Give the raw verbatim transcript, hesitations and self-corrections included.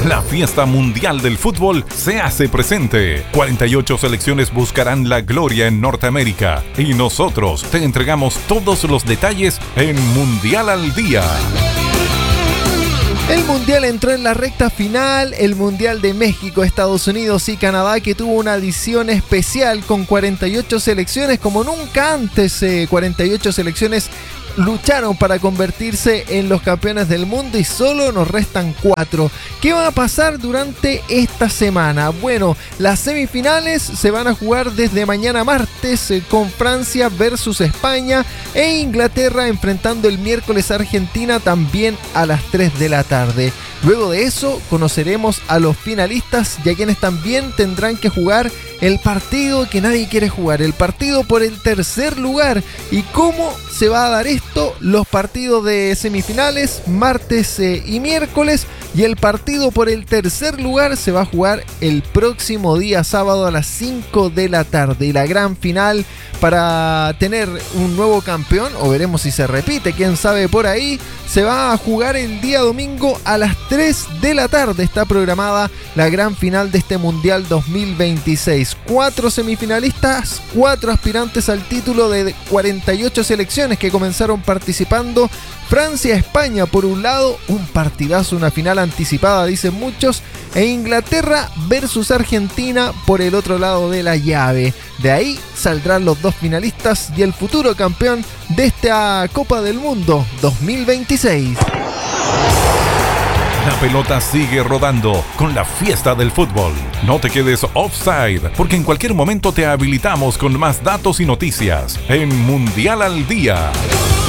La fiesta mundial del fútbol se hace presente. cuarenta y ocho selecciones buscarán la gloria en Norteamérica y nosotros te entregamos todos los detalles en Mundial al Día. El Mundial entró en la recta final, el Mundial de México, Estados Unidos y Canadá, que tuvo una edición especial con cuarenta y ocho selecciones, como nunca antes. eh, cuarenta y ocho selecciones lucharon para convertirse en los campeones del mundo y solo nos restan cuatro. ¿Qué va a pasar durante esta semana? Bueno, las semifinales se van a jugar desde mañana martes eh, con Francia versus España e Inglaterra enfrentando el miércoles a Argentina también a las tres de la tarde. Luego de eso conoceremos a los finalistas y a quienes también tendrán que jugar el partido que nadie quiere jugar, el partido por el tercer lugar. ¿Y cómo se va a dar esto? Los partidos de semifinales, martes eh, y miércoles, y el partido por el tercer lugar se va a jugar el próximo día sábado a las cinco de la tarde. Y la gran final para tener un nuevo campeón, o veremos si se repite, quién sabe por ahí, se va a jugar el día domingo a las tres de la tarde. Está programada la gran final de este Mundial dos mil veintiséis. Cuatro semifinalistas, cuatro aspirantes al título de cuarenta y ocho selecciones que comenzaron participando. Francia, España por un lado, un partidazo, una final anticipada dicen muchos, e Inglaterra versus Argentina por el otro lado de la llave. De ahí saldrán los dos finalistas y el futuro campeón de esta Copa del Mundo dos mil veintiséis. La pelota sigue rodando con la fiesta del fútbol. No te quedes offside, porque en cualquier momento te habilitamos con más datos y noticias en Mundial al Día.